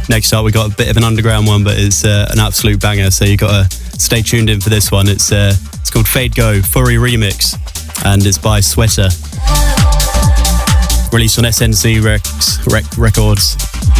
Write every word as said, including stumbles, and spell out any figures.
Next up, we got a bit of an underground one, but it's uh, an absolute banger. So you got to stay tuned in for this one. It's uh, it's called Fade Go Furry Remix, and it's by Sweater. Released on S N C Rex, Rec- Records.